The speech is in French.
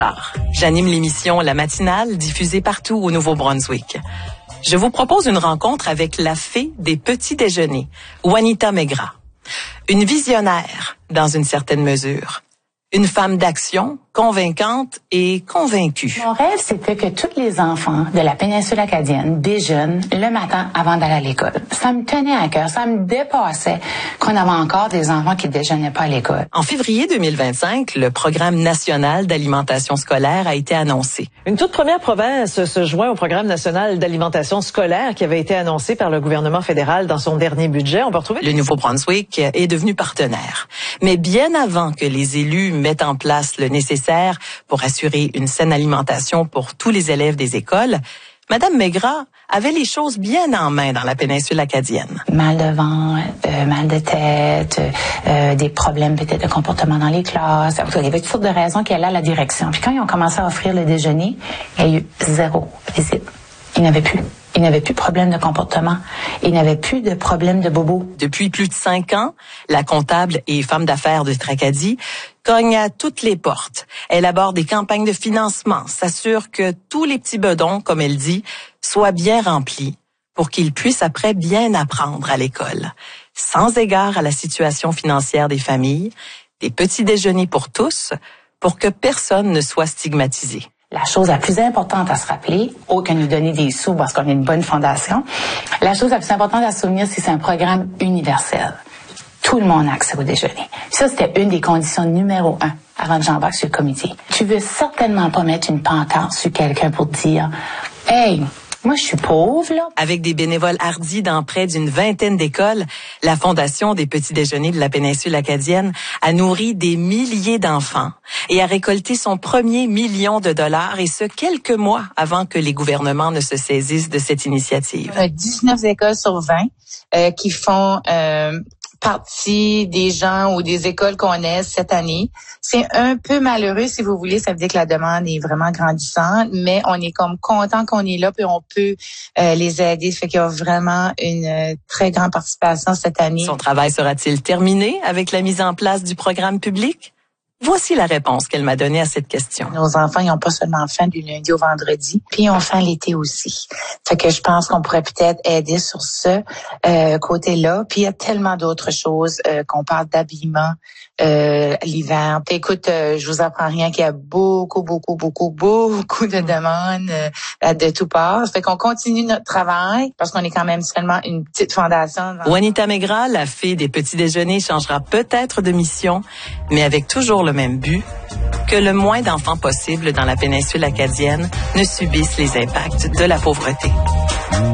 J'anime l'émission La Matinale, diffusée partout au Nouveau-Brunswick. Je vous propose une rencontre avec la fée des petits déjeuners, Juanita Megra. Une visionnaire, dans une certaine mesure. Une femme d'action, convaincante et convaincue. Mon rêve, c'était que tous les enfants de la péninsule acadienne déjeunent le matin avant d'aller à l'école. Ça me tenait à cœur, ça me dépassait qu'on avait encore des enfants qui déjeunaient pas à l'école. En février 2025, le programme national d'alimentation scolaire a été annoncé. Une toute première province se joint au programme national d'alimentation scolaire qui avait été annoncé par le gouvernement fédéral dans son dernier budget. On peut retrouver le Nouveau-Brunswick est devenu partenaire. Mais bien avant que les élus mettent en place le nécessaire pour assurer une saine alimentation pour tous les élèves des écoles, Madame Megra avait les choses bien en main dans la péninsule acadienne. Mal de ventre, mal de tête, des problèmes peut-être de comportement dans les classes. Il y avait toutes sortes de raisons qui allaient à la direction. Puis quand ils ont commencé à offrir le déjeuner, il y a eu 0 visite. Il n'y en avait plus. Il n'avait plus de problème de comportement. Il n'avait plus de problème de bobo. Depuis plus de 5 ans, la comptable et femme d'affaires de Tracadie cogne à toutes les portes. Elle aborde des campagnes de financement, s'assure que tous les petits bedons, comme elle dit, soient bien remplis pour qu'ils puissent après bien apprendre à l'école. Sans égard à la situation financière des familles, des petits déjeuners pour tous, pour que personne ne soit stigmatisé. La chose la plus importante à se rappeler, au que nous donner des sous parce qu'on est une bonne fondation, la chose la plus importante à se souvenir, c'est que c'est un programme universel. Tout le monde a accès au déjeuner. Ça, c'était une des conditions numéro 1 avant que j'embarque sur le comité. Tu veux certainement pas mettre une pancarte sur quelqu'un pour dire « Hey, moi, je suis pauvre, là. » Avec des bénévoles hardis dans près d'une vingtaine d'écoles, la Fondation des petits déjeuners de la péninsule acadienne a nourri des milliers d'enfants et a récolté son premier $1 million, et ce, quelques mois avant que les gouvernements ne se saisissent de cette initiative. 19 écoles sur 20 qui font partie des gens ou des écoles qu'on aide cette année. C'est un peu malheureux, si vous voulez. Ça veut dire que la demande est vraiment grandissante, mais on est comme content qu'on est là puis on peut les aider. Ça fait qu'il y a vraiment une très grande participation cette année. Son travail sera-t-il terminé avec la mise en place du programme public? Voici la réponse qu'elle m'a donnée à cette question. Nos enfants, ils n'ont pas seulement faim du lundi au vendredi, puis ils ont faim l'été aussi. Fait que je pense qu'on pourrait peut-être aider sur ce côté-là. Puis il y a tellement d'autres choses qu'on parle d'habillement l'hiver. Écoute, je vous apprends rien qu'il y a beaucoup de demandes de tout part. Fait qu'on continue notre travail parce qu'on est quand même seulement une petite fondation. Juanita Megra, la fée des petits déjeuners, changera peut-être de mission, mais avec toujours le même but, que le moins d'enfants possible dans la péninsule acadienne ne subissent les impacts de la pauvreté.